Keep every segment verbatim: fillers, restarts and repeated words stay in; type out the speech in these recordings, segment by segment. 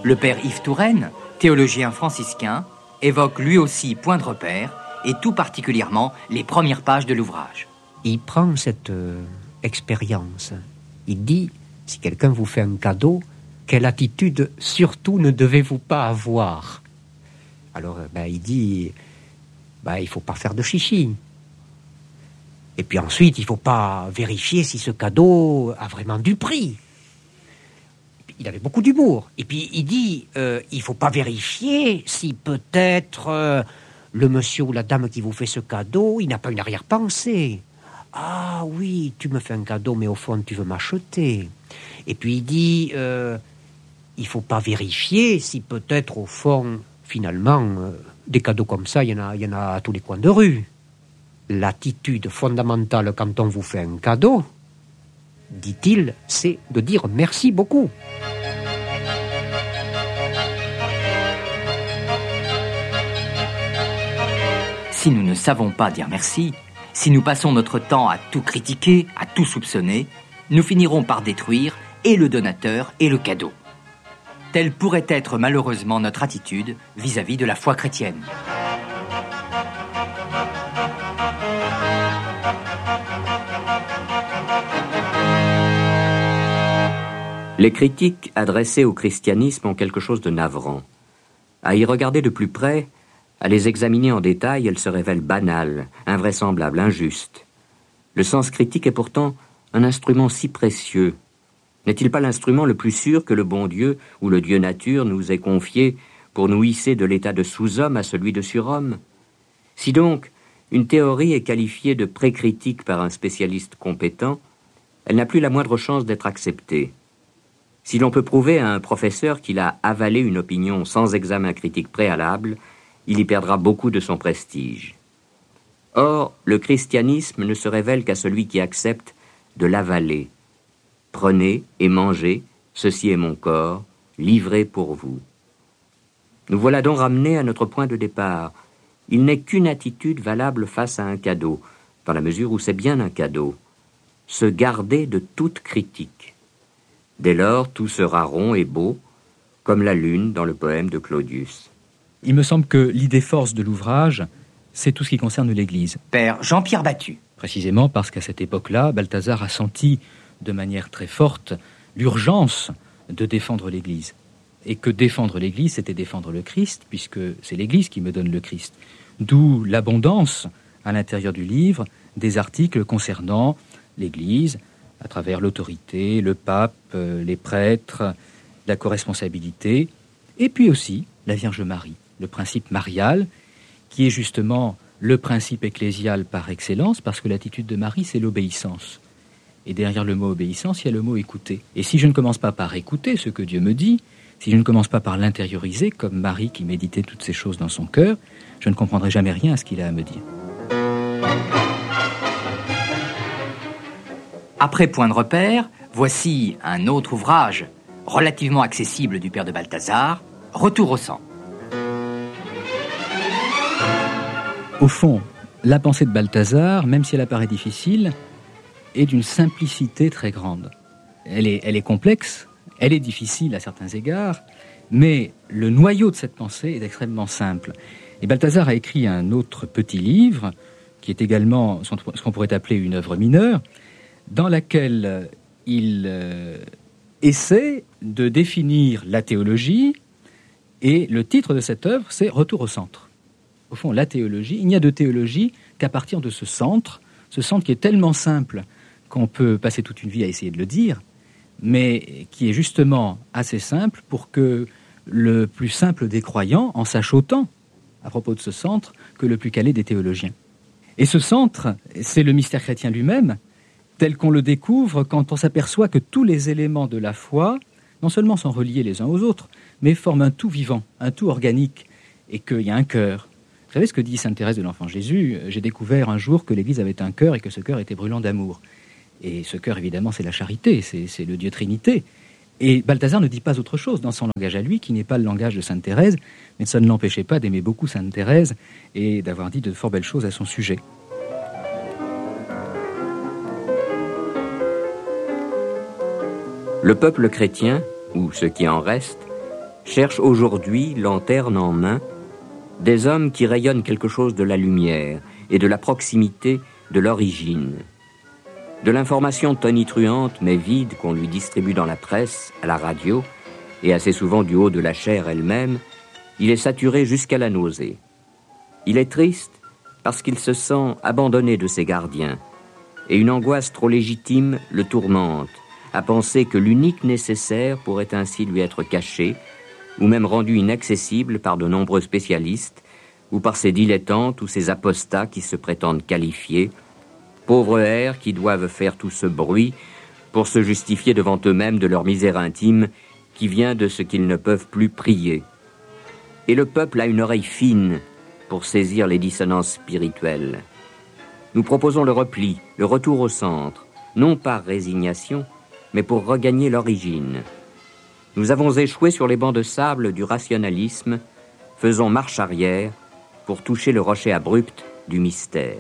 Le père Yves Touraine, théologien franciscain, évoque lui aussi Point de repère, et tout particulièrement les premières pages de l'ouvrage. Il prend cette euh, expérience. Il dit, si quelqu'un vous fait un cadeau, quelle attitude surtout ne devez-vous pas avoir? Alors, ben, il dit, ben, il ne faut pas faire de chichi. Et puis ensuite, il ne faut pas vérifier si ce cadeau a vraiment du prix. Il avait beaucoup d'humour. Et puis il dit, euh, il ne faut pas vérifier si peut-être euh, le monsieur ou la dame qui vous fait ce cadeau, il n'a pas une arrière-pensée. Ah oui, tu me fais un cadeau, mais au fond, tu veux m'acheter. Et puis il dit, euh, il ne faut pas vérifier si peut-être, au fond, finalement, euh, des cadeaux comme ça, il y en a, il y en a à tous les coins de rue. L'attitude fondamentale quand on vous fait un cadeau, dit-il, c'est de dire merci beaucoup. Si nous ne savons pas dire merci, si nous passons notre temps à tout critiquer, à tout soupçonner, nous finirons par détruire et le donateur et le cadeau. Telle pourrait être malheureusement notre attitude vis-à-vis de la foi chrétienne. Les critiques adressées au christianisme ont quelque chose de navrant. À y regarder de plus près, à les examiner en détail, elles se révèlent banales, invraisemblables, injustes. Le sens critique est pourtant un instrument si précieux. N'est-il pas l'instrument le plus sûr que le bon Dieu ou le Dieu nature nous ait confié pour nous hisser de l'état de sous-homme à celui de surhomme? Si donc une théorie est qualifiée de pré-critique par un spécialiste compétent, elle n'a plus la moindre chance d'être acceptée. Si l'on peut prouver à un professeur qu'il a avalé une opinion sans examen critique préalable, il y perdra beaucoup de son prestige. Or, le christianisme ne se révèle qu'à celui qui accepte de l'avaler. Prenez et mangez, ceci est mon corps, livré pour vous. Nous voilà donc ramenés à notre point de départ. Il n'est qu'une attitude valable face à un cadeau, dans la mesure où c'est bien un cadeau. Se garder de toute critique. Dès lors, tout sera rond et beau, comme la lune dans le poème de Claudius. Il me semble que l'idée force de l'ouvrage, c'est tout ce qui concerne l'Église. Père Jean-Pierre Battu. Précisément parce qu'à cette époque-là, Balthazar a senti de manière très forte l'urgence de défendre l'Église. Et que défendre l'Église, c'était défendre le Christ, puisque c'est l'Église qui me donne le Christ. D'où l'abondance, à l'intérieur du livre, des articles concernant l'Église, à travers l'autorité, le pape, les prêtres, la corresponsabilité, et puis aussi la Vierge Marie, le principe marial, qui est justement le principe ecclésial par excellence, parce que l'attitude de Marie, c'est l'obéissance. Et derrière le mot obéissance, il y a le mot écouter. Et si je ne commence pas par écouter ce que Dieu me dit, si je ne commence pas par l'intérioriser, comme Marie qui méditait toutes ces choses dans son cœur, je ne comprendrai jamais rien à ce qu'il a à me dire. Après Point de repère, voici un autre ouvrage relativement accessible du père de Balthazar, Retour au centre. Au fond, la pensée de Balthazar, même si elle apparaît difficile, est d'une simplicité très grande. Elle est, elle est complexe, elle est difficile à certains égards, mais le noyau de cette pensée est extrêmement simple. Et Balthazar a écrit un autre petit livre, qui est également ce qu'on pourrait appeler une œuvre mineure, dans laquelle il euh, essaie de définir la théologie, et le titre de cette œuvre, c'est « Retour au centre ». Au fond, la théologie, il n'y a de théologie qu'à partir de ce centre, ce centre qui est tellement simple qu'on peut passer toute une vie à essayer de le dire, mais qui est justement assez simple pour que le plus simple des croyants en sache autant à propos de ce centre que le plus calé des théologiens. Et ce centre, c'est le mystère chrétien lui-même, tel qu'on le découvre quand on s'aperçoit que tous les éléments de la foi, non seulement sont reliés les uns aux autres, mais forment un tout vivant, un tout organique, et qu'il y a un cœur. Vous savez ce que dit sainte Thérèse de l'Enfant Jésus? J'ai découvert un jour que l'Église avait un cœur et que ce cœur était brûlant d'amour. Et ce cœur, évidemment, c'est la charité, c'est, c'est le Dieu Trinité. Et Balthazar ne dit pas autre chose dans son langage à lui, qui n'est pas le langage de sainte Thérèse, mais ça ne l'empêchait pas d'aimer beaucoup sainte Thérèse et d'avoir dit de fort belles choses à son sujet. Le peuple chrétien, ou ce qui en reste, cherchent aujourd'hui, lanterne en main, des hommes qui rayonnent quelque chose de la lumière et de la proximité de l'origine. De l'information tonitruante mais vide qu'on lui distribue dans la presse, à la radio, et assez souvent du haut de la chair elle-même, il est saturé jusqu'à la nausée. Il est triste parce qu'il se sent abandonné de ses gardiens, et une angoisse trop légitime le tourmente, à penser que l'unique nécessaire pourrait ainsi lui être caché, ou même rendu inaccessible par de nombreux spécialistes, ou par ces dilettantes ou ces apostats qui se prétendent qualifiés, pauvres airs qui doivent faire tout ce bruit pour se justifier devant eux-mêmes de leur misère intime qui vient de ce qu'ils ne peuvent plus prier. Et le peuple a une oreille fine pour saisir les dissonances spirituelles. Nous proposons le repli, le retour au centre, non par résignation, mais pour regagner l'origine. Nous avons échoué sur les bancs de sable du rationalisme, faisons marche arrière pour toucher le rocher abrupt du mystère.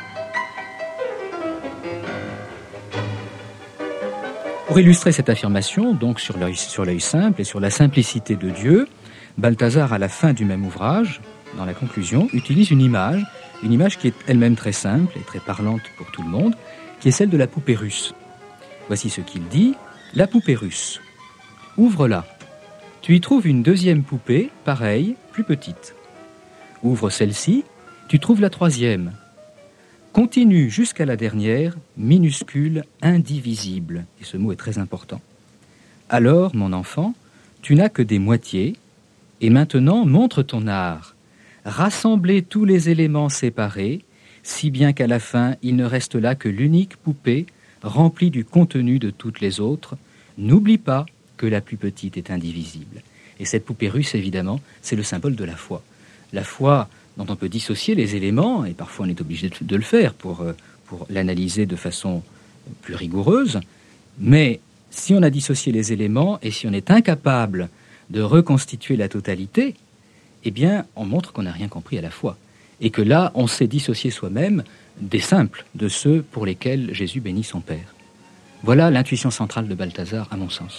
Pour illustrer cette affirmation, donc sur l'œil, sur l'œil simple et sur la simplicité de Dieu, Balthazar, à la fin du même ouvrage, dans la conclusion, utilise une image, une image qui est elle-même très simple et très parlante pour tout le monde, qui est celle de la poupée russe. Voici ce qu'il dit: la poupée russe. Ouvre-la. Tu y trouves une deuxième poupée, pareille, plus petite. Ouvre celle-ci, tu trouves la troisième. Continue jusqu'à la dernière, minuscule, indivisible. Et ce mot est très important. Alors, mon enfant, tu n'as que des moitiés, et maintenant montre ton art. Rassembler tous les éléments séparés, si bien qu'à la fin, il ne reste là que l'unique poupée remplie du contenu de toutes les autres. N'oublie pas que la plus petite est indivisible. Et cette poupée russe, évidemment, c'est le symbole de la foi. La foi dont on peut dissocier les éléments, et parfois on est obligé de le faire pour, pour l'analyser de façon plus rigoureuse, mais si on a dissocié les éléments et si on est incapable de reconstituer la totalité, eh bien, on montre qu'on n'a rien compris à la foi. Et que là, on s'est dissocié soi-même des simples, de ceux pour lesquels Jésus bénit son Père. Voilà l'intuition centrale de Balthazar, à mon sens.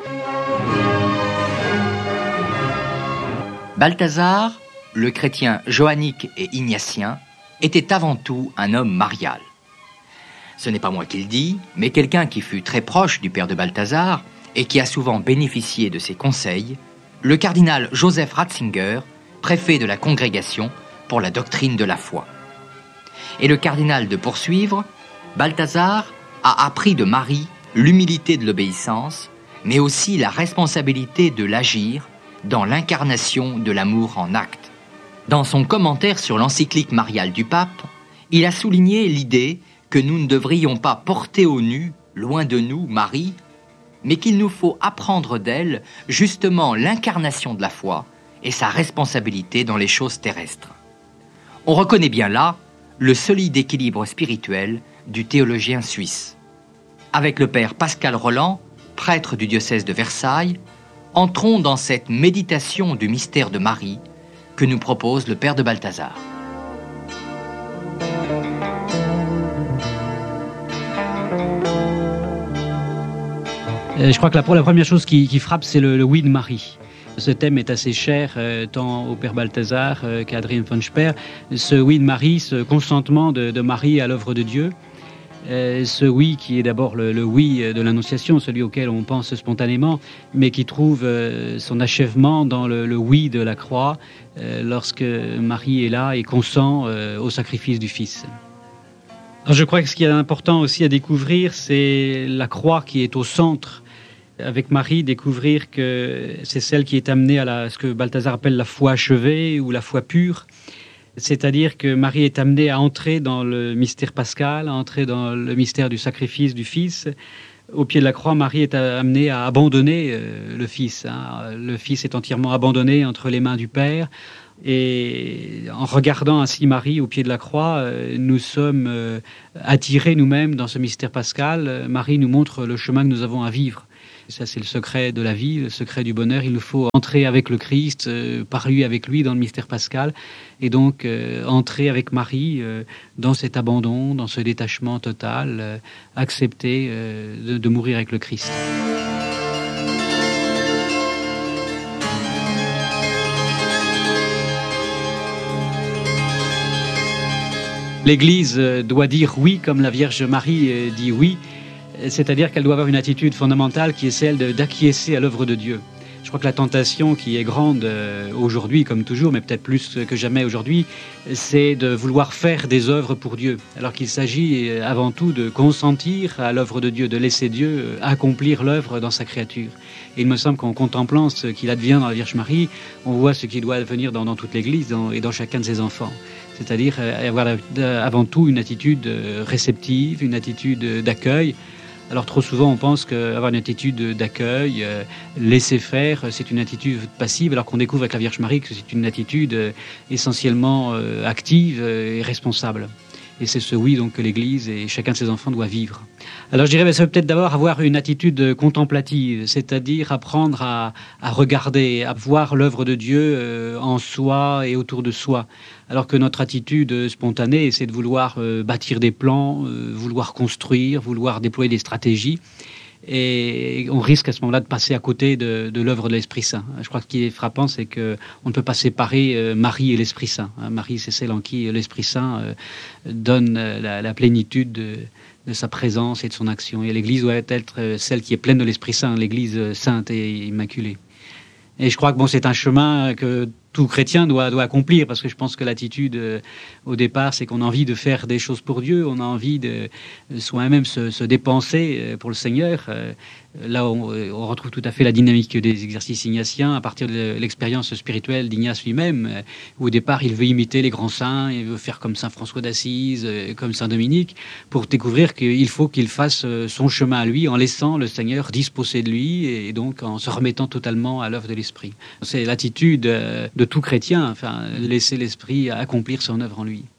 Balthazar, le chrétien johannique et ignatien, était avant tout un homme marial. Ce n'est pas moi qui le dis, mais quelqu'un qui fut très proche du père de Balthazar et qui a souvent bénéficié de ses conseils, le cardinal Joseph Ratzinger, préfet de la Congrégation pour la doctrine de la foi. Et le cardinal de poursuivre, Balthazar a appris de Marie l'humilité de l'obéissance, mais aussi la responsabilité de l'agir dans l'incarnation de l'amour en acte. Dans son commentaire sur l'encyclique mariale du pape, il a souligné l'idée que nous ne devrions pas porter au nu, loin de nous, Marie, mais qu'il nous faut apprendre d'elle justement l'incarnation de la foi et sa responsabilité dans les choses terrestres. On reconnaît bien là le solide équilibre spirituel du théologien suisse. Avec le père Pascal Roland, prêtre du diocèse de Versailles, entrons dans cette méditation du mystère de Marie que nous propose le père de Balthazar. Je crois que la, la première chose qui, qui frappe, c'est le, le oui de Marie. Ce thème est assez cher euh, tant au père Balthazar euh, qu'à Adrien von Sperr. Ce oui de Marie, ce consentement de, de Marie à l'œuvre de Dieu, euh, ce oui qui est d'abord le, le oui de l'Annonciation, celui auquel on pense spontanément, mais qui trouve euh, son achèvement dans le, le oui de la croix, euh, lorsque Marie est là et consent euh, au sacrifice du Fils. Alors je crois que ce qui est important aussi à découvrir, c'est la croix qui est au centre. Avec Marie, découvrir que c'est celle qui est amenée à la, ce que Balthazar appelle la foi achevée ou la foi pure. C'est-à-dire que Marie est amenée à entrer dans le mystère pascal, à entrer dans le mystère du sacrifice du Fils. Au pied de la croix, Marie est amenée à abandonner le Fils. Le Fils est entièrement abandonné entre les mains du Père. Et en regardant ainsi Marie au pied de la croix, nous sommes attirés nous-mêmes dans ce mystère pascal. Marie nous montre le chemin que nous avons à vivre. Ça, c'est le secret de la vie, le secret du bonheur. Il nous faut entrer avec le Christ, euh, par lui, avec lui, dans le mystère pascal. Et donc, euh, entrer avec Marie euh, dans cet abandon, dans ce détachement total, euh, accepter euh, de, de mourir avec le Christ. L'Église doit dire oui comme la Vierge Marie dit oui, c'est-à-dire qu'elle doit avoir une attitude fondamentale qui est celle de, d'acquiescer à l'œuvre de Dieu. Je crois que la tentation qui est grande euh, aujourd'hui, comme toujours, mais peut-être plus que jamais aujourd'hui, c'est de vouloir faire des œuvres pour Dieu, alors qu'il s'agit avant tout de consentir à l'œuvre de Dieu, de laisser Dieu accomplir l'œuvre dans sa créature. Et il me semble qu'en contemplant ce qu'il advient dans la Vierge Marie, on voit ce qui doit advenir dans, dans toute l'Église dans, et dans chacun de ses enfants. C'est-à-dire avoir avant tout une attitude réceptive, une attitude d'accueil. Alors trop souvent on pense qu'avoir une attitude d'accueil, euh, laisser faire, c'est une attitude passive, alors qu'on découvre avec la Vierge Marie que c'est une attitude euh, essentiellement euh, active euh, et responsable. Et c'est ce oui donc que l'Église et chacun de ses enfants doit vivre. Alors je dirais, ben, ça veut peut-être d'abord avoir une attitude contemplative, c'est-à-dire apprendre à, à regarder, à voir l'œuvre de Dieu euh, en soi et autour de soi. Alors que notre attitude spontanée, c'est de vouloir euh, bâtir des plans, euh, vouloir construire, vouloir déployer des stratégies. Et on risque à ce moment-là de passer à côté de, de l'œuvre de l'Esprit Saint. Je crois que ce qui est frappant, c'est qu'on ne peut pas séparer Marie et l'Esprit Saint. Marie, c'est celle en qui l'Esprit Saint donne la, la plénitude de, de sa présence et de son action. Et l'Église doit être celle qui est pleine de l'Esprit Saint, l'Église sainte et immaculée. Et je crois que bon, c'est un chemin que tout chrétien doit, doit accomplir, parce que je pense que l'attitude euh, au départ, c'est qu'on a envie de faire des choses pour Dieu, on a envie de, de soi-même se, se dépenser euh, pour le Seigneur. Euh, là, on, on retrouve tout à fait la dynamique des exercices ignatiens à partir de l'expérience spirituelle d'Ignace lui-même, euh, où au départ, il veut imiter les grands saints, il veut faire comme saint François d'Assise, euh, comme saint Dominique, pour découvrir qu'il faut qu'il fasse euh, son chemin à lui en laissant le Seigneur disposer de lui et donc en se remettant totalement à l'œuvre de l'Esprit. C'est l'attitude euh, de tout chrétien, enfin, laisser l'Esprit accomplir son œuvre en lui.